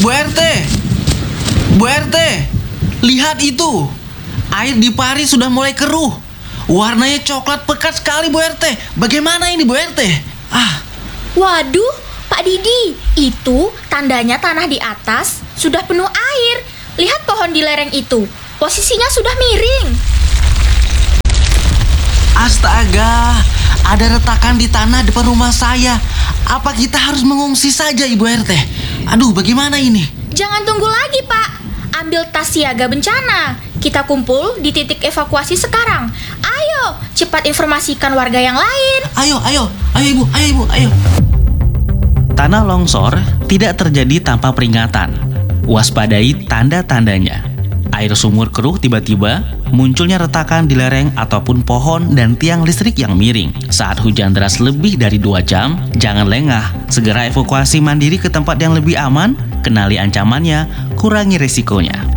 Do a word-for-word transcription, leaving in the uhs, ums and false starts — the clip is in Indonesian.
Bu R T, Bu R T, lihat itu. Air di Pari sudah mulai keruh. Warnanya coklat pekat sekali, Bu R T. Bagaimana ini, Bu R T? Ah, Waduh, Pak Didi, itu tandanya tanah di atas sudah penuh air. Lihat pohon di lereng itu, posisinya sudah miring. astaga, ada retakan di tanah depan rumah saya. Apa kita harus mengungsi saja, Ibu R T? Aduh, bagaimana ini? Jangan tunggu lagi, Pak. Ambil tas siaga bencana. Kita kumpul di titik evakuasi sekarang. Ayo, cepat informasikan warga yang lain. Ayo, ayo, ayo Ibu, ayo Ibu, ayo. Tanah longsor tidak terjadi tanpa peringatan. Waspadai tanda-tandanya. Air sumur keruh tiba-tiba, munculnya retakan di lereng ataupun pohon dan tiang listrik yang miring. Saat hujan deras lebih dari dua jam, jangan lengah. Segera evakuasi mandiri ke tempat yang lebih aman, kenali ancamannya, kurangi resikonya.